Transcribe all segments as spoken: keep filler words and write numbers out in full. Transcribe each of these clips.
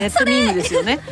ネットミームですよね。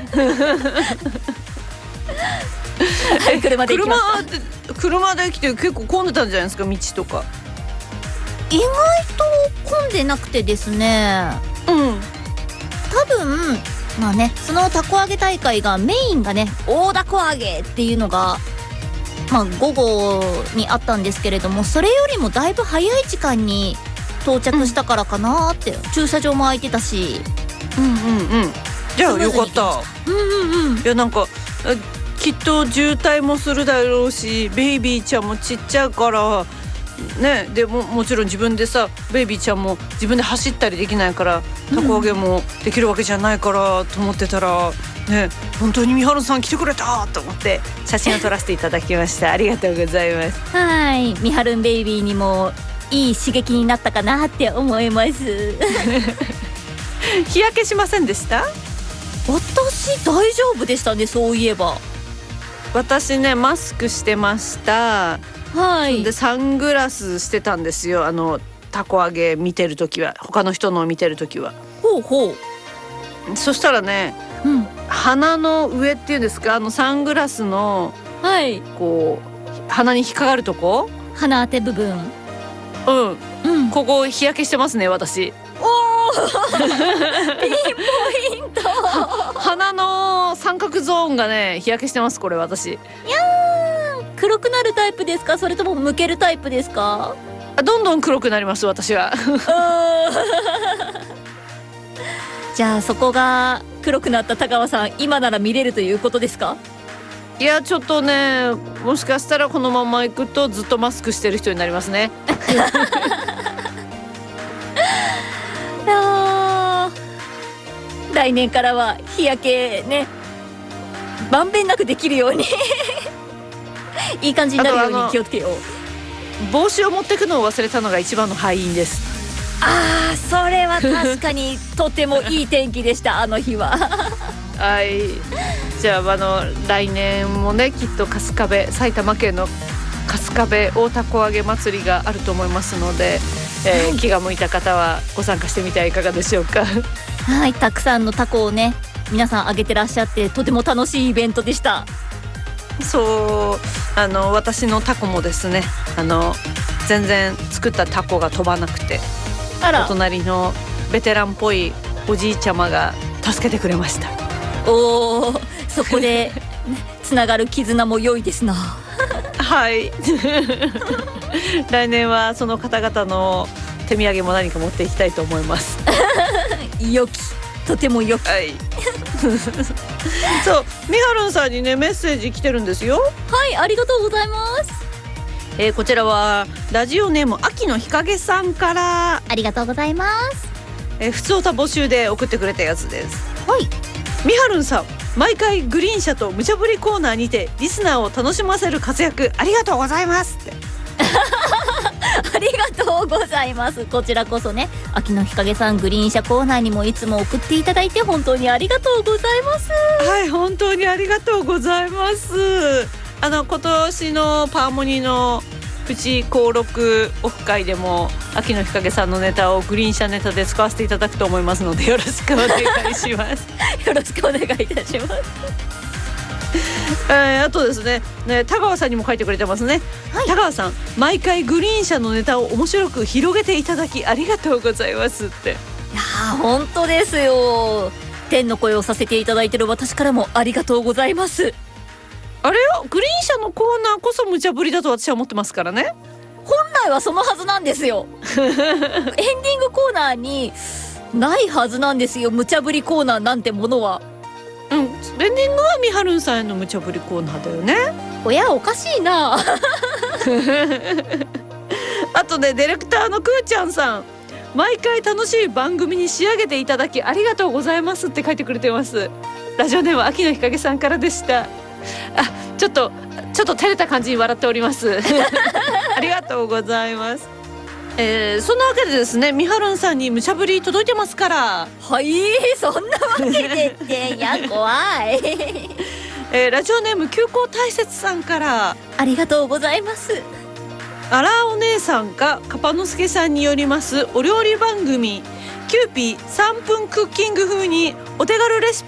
はい、車で行きました。 車で車で来て結構混んでたんじゃないですか、道とか。 意外と混んでなくてですね、 うん、 多分まあね、そのたこ揚げ大会がメインがね大凧揚げっていうのがまあ午後にあったんですけれども、それよりもだいぶ早い時間に到着したからかなって、うん、駐車場も空いてたし、 うんうんうん、じゃあよかった。 うんうんうん。いやなんかきっと渋滞もするだろうし、ベイビーちゃんもちっちゃいからね、でももちろん自分でさ、ベイビーちゃんも自分で走ったりできないからたこ揚げもできるわけじゃないからと思ってたら、ね、本当にみはるさん来てくれたと思って写真を撮らせていただきました。ありがとうございます。 はい、みはるんベイビーにもいい刺激になったかなって思います。 日焼けしませんでした？ 私大丈夫でしたね、そういえば。 私ねマスクしてました。 はい。 でサングラスしてたんですよ、あのたこ揚げ見てるときは、他の人のを見てるときは。 ほうほう。そしたらね、うん、鼻の上っていうんですか、あのサングラスの、 はい、 こう鼻に引っかかるとこ、 鼻当て部分、 うん、うん、ここ日焼けしてますね私。 おーピンポイント。 鼻の三角ゾーンがね日焼けしてます、これ私。いやー、黒くなるタイプですか、それともむけるタイプですか？ どんどん黒くなります私は。 じゃあそこが黒くなった田川さん、今なら見れるということですか？ いやちょっとね、もしかしたらこのままいくとずっとマスクしてる人になりますね。 来年からは日焼けねまんべんなくできるようにいい感じになるように気をつけよう。 帽子を持ってくのを忘れたのが一番の敗因です。 あー、それは確かにとてもいい天気でしたあの日は。 はい、じゃあ、あの来年もねきっと春日部、埼玉県の春日部大凧揚げ祭りがあると思いますので、えーはい、気が向いた方はご参加してみてはいかがでしょうか。 はい、たくさんのタコをね皆さん揚げてらっしゃってとても楽しいイベントでした。 そうあの私のタコもですね、あの全然作ったタコが飛ばなくて、 あら、 お隣のベテランっぽいおじいちゃまが助けてくれました。 おー、そこで、ね、つながる絆も良いですな。 はい来年はその方々の手土産も何か持っていきたいと思います。 良き、とても良き。 はいそう、みはるんさんにねメッセージ来てるんですよ。 はい、ありがとうございます。 えー、こちらはラジオネーム秋の日陰さんから。 ありがとうございます。 えー、普通歌募集で送ってくれたやつです。 はい。 みはるんさん、毎回グリーン車と無茶ぶりコーナーにてリスナーを楽しませる活躍ありがとうございますって。 ありがとうございます。こちらこそね、秋の日陰さん、グリーン車コーナーにもいつも送っていただいて本当にありがとうございます。 はい、本当にありがとうございます。あの今年のパーモニのプチ登録オフ会でも秋の日陰さんのネタをグリーン車ネタで使わせていただくと思いますのでよろしくお願いします。 よろしくお願いいたします。 えー、あとですね、ね、田川さんにも書いてくれてますね。はい、田川さん、毎回グリーン車のネタを面白く広げていただきありがとうございますって。 いやー、本当ですよ。天の声をさせていただいている私からもありがとうございます。 あれよ、グリーン車のコーナーこそ無茶ぶりだと私は思ってますからね。 本来はそのはずなんですよ。エンディングコーナーにないはずなんですよ、無茶ぶりコーナーなんてものは。 うん、エンディングはみはるんさんへの無茶ぶりコーナーだよね。 おや、おかしいな。 あとね、ディレクターのくーちゃんさん、毎回楽しい番組に仕上げていただきありがとうございますって書いてくれてます。ラジオネーム秋の日陰さんからでした。あ、ちょっとちょっと照れた感じに笑っております。ありがとうございます。えー、そんなわけでですね、みはるんさんに無茶ぶり届いてますから。 はい、そんなわけでっていや怖い。 えー、ラジオネーム急行大雪さんから。 ありがとうございます。 あらお姉さんがカパノスケさんによりますお料理番組キューピーさんぷんクッキング風にお手軽レシピ